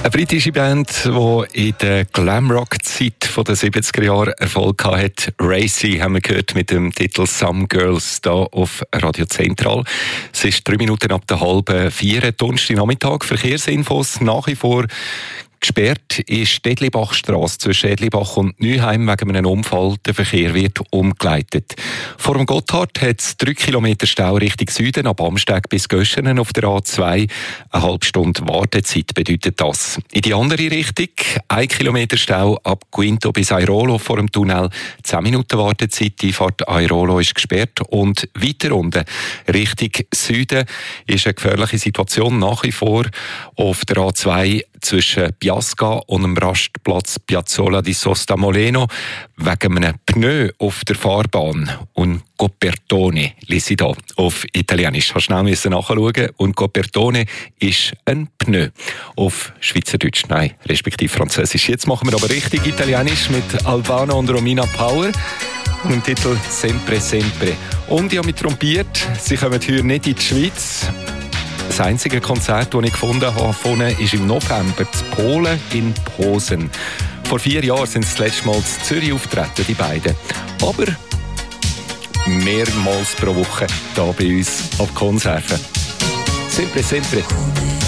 Eine britische Band, die in der Glamrock-Zeit der 70er Jahre Erfolg hatte. Racy haben wir gehört mit dem Titel «Some Girls» hier auf Radio Zentral. Es ist 3 Minuten ab der 3:30, Donnerstagnachmittag. Verkehrsinfos nach wie vor gesperrt ist Stedlibachstrasse zwischen Edlibach und Neuheim wegen einem Unfall. Der Verkehr wird umgeleitet. Vor dem Gotthard hat es 3 Kilometer Stau Richtung Süden, ab Amsteg bis Göschenen auf der A2. Eine halbe Stunde Wartezeit bedeutet das. In die andere Richtung 1 Kilometer Stau ab Quinto bis Airolo vor dem Tunnel. 10 Minuten Wartezeit. Die Fahrt Airolo ist gesperrt. Und weiter unten Richtung Süden ist eine gefährliche Situation nach wie vor auf der A2 zwischen Biasca und dem Rastplatz Piazzola di Sosta Moleno wegen einem Pneu auf der Fahrbahn. Und Copertone lese ich hier auf Italienisch. Hast schnell nachschauen. Und Copertone ist ein Pneu auf Schweizerdeutsch, nein, respektive Französisch. Jetzt machen wir aber richtig Italienisch mit Albano und Romina Power und dem Titel «Sempre Sempre». Und ich habe mich trompiert, sie kommen heute nicht in die Schweiz. Das einzige Konzert, das ich gefunden habe von ihnen, ist im November in Polen in Posen. Vor 4 Jahren sind sie das letzte Mal in Zürich auftreten, die beiden. Aber mehrmals pro Woche hier bei uns auf Konserven. Sempre, sempre.